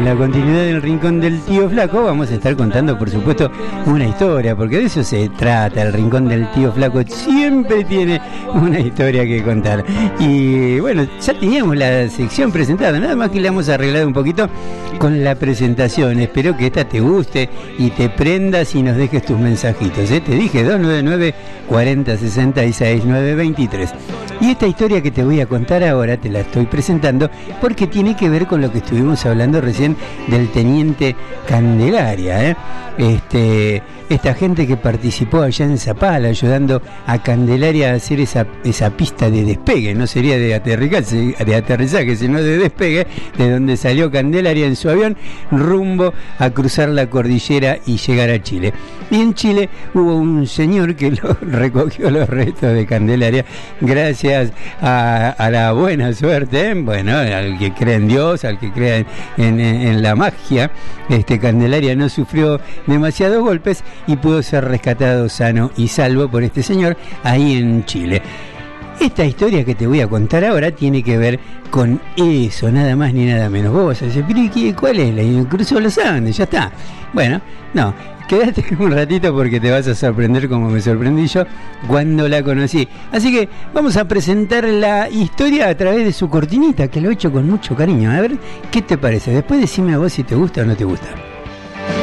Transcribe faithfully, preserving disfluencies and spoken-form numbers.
en la continuidad del Rincón del Tío Flaco vamos a estar contando, por supuesto, una historia, porque de eso se trata. El Rincón del Tío Flaco siempre tiene una historia que contar. Y bueno, ya teníamos la sección presentada, nada más que la hemos arreglado un poquito con la presentación. Espero que esta te guste y te prendas y nos dejes tus mensajitos, ¿eh? Te dije dos nueve nueve, cuarenta, sesenta y seis, novecientos veintitrés. Y esta historia que te voy a contar ahora te la estoy presentando porque tiene que ver con lo que estuvimos hablando recién del teniente Candelaria, ¿eh? Este, esta gente que participó allá en Zapala ayudando a Candelaria a hacer esa, esa pista de despegue, no sería de aterrizaje, de aterrizaje, sino de despegue, de donde salió Candelaria en su avión rumbo a cruzar la cordillera y llegar a Chile. Y en Chile hubo un señor que lo recogió los restos de Candelaria gracias a, a la buena suerte, ¿eh? Bueno, al que cree en Dios, al que crea en, en, en la magia. Este Candelaria no sufrió demasiados golpes y pudo ser rescatado sano y salvo por este señor ahí en Chile. Esta historia que te voy a contar ahora tiene que ver con eso, nada más ni nada menos. Vos vas a decir, pero ¿cuál es? La cruzó los Andes, ya está. Bueno, no, quédate un ratito porque te vas a sorprender como me sorprendí yo cuando la conocí. Así que vamos a presentar la historia a través de su cortinita, que lo he hecho con mucho cariño. A ver, ¿qué te parece? Después decime a vos si te gusta o no te gusta.